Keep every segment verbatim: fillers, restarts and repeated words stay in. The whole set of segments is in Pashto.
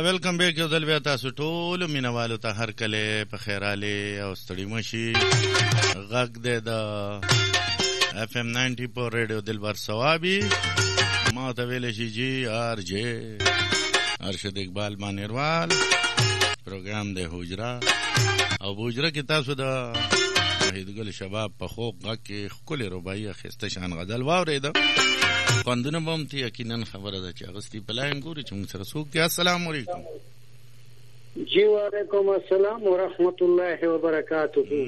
ویلکم بیک یو ځل بیا تاسو ټولو مینوالو ته هر کله په خیراله او ستړي مشي غږ دی د اف ام ناینٹی پر ریډیو دلبر ثوابی ما ته ویل شي جی آر جے ارشد اقبال مانیروال پروګرام دی حجره او حجره کې تاسو د وحیدګل شباب په خوب غږ کې ښکلې رباعي اخیسته شان غزل واورېده خوندونه به هم ته یقینا خبره ده چې اغستې په لاین ګوري چې موږ سره څوک دی. السلام علیکم. جی وعلیکم السلام ورحمت الله وبرکاته.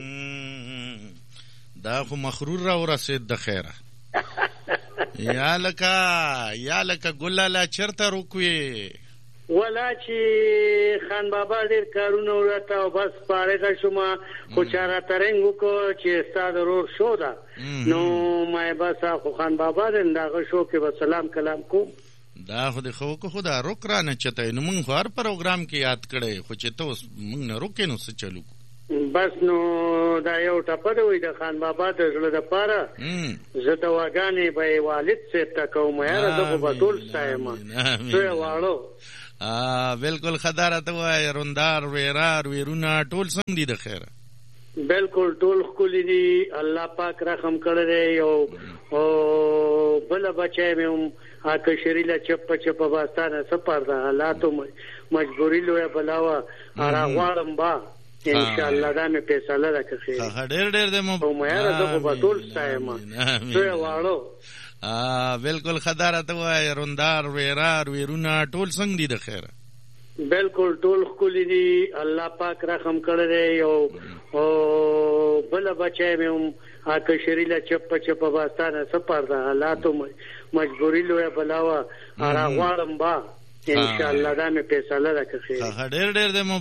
دا خو مخرور را ورسید د خیره یا لکه یا لکه ګلاله چرته روکوي ولا چې خان بابا ډیر کارونه ورته او بس فارغ شوم خو چاره ترنګ وکړو چې ستاسو رور شو دا نو مې بس خو خان بابا دغه شو کې به سلام کلام کوم. دا خو د خو کو خدا روک را نه چته نو موږ هر پروګرام کې یاد کړي خو چې ته موږ نه روکې نو څه چلو بس نو دا یو ټپه دی د خان بابا د زړه د پاره زه د واګانې به والد سره تکوم یاره زه په ټول سایم څه واړو ا بالکل خداره ته وای روندار ویرار ویرونه ټول څنګه دي د خیره بالکل ټول خولي دي الله پاک رحم کړی او او بل بچای مې ا کشریله چپ چپ واستانه سپار ده حالاتو مجبوری لوی بلاوا ارا غوارم با ان شاء الله دا مې فیصله راکړي ها ډېر ډېر دې مو او مې راځو په ټول سایم څه واړو ا بالکل خداره ته وای روندار ویرار ویرونه ټول څنګه دي د خیره بالکل ټول خولي دي الله پاک رحم کړی او او بل بچای مې ا کشریله چپ چپ واستانه سپار ده حالاتو مجبوری لوی بلاوا ارا غوارم با ان شاء الله دا مې فیصله راکړي ها ډېر ډېر دې